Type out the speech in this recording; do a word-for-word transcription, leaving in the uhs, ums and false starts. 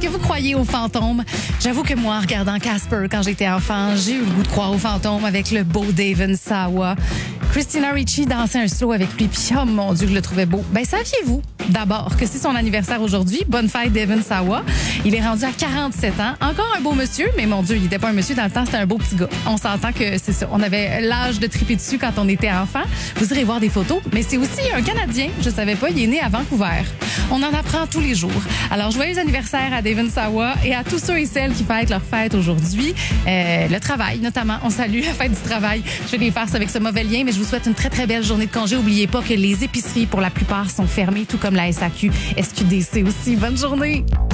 que vous croyez aux fantômes? J'avoue que moi, en regardant Casper quand j'étais enfant, j'ai eu le goût de croire aux fantômes avec le beau David Sawa. Christina Ricci dansait un slow avec lui, puis oh mon Dieu, je le trouvais beau. Ben, saviez-vous d'abord que c'est son anniversaire aujourd'hui? Bonne fête, David Sawa. Il est rendu à quarante-sept ans. Encore un beau monsieur, mais mon Dieu, il n'était pas un monsieur dans le temps, c'était un beau petit gars. On s'entend que c'est ça. On avait l'âge de triper dessus quand on était enfant. Vous irez voir des photos, mais c'est aussi un Canadien. Je savais pas, il est né à Vancouver. On en apprend tous les jours. Alors, joyeux anniversaire à David Sawa et à tous ceux et celles qui fêtent leur fête aujourd'hui. Euh, le travail, notamment. On salue la fête du travail. Je fais des farces avec ce mauvais lien, mais je vous souhaite une très, très belle journée de congé. N'oubliez pas que les épiceries, pour la plupart, sont fermées, tout comme la S A Q, S Q D C aussi. Bonne journée!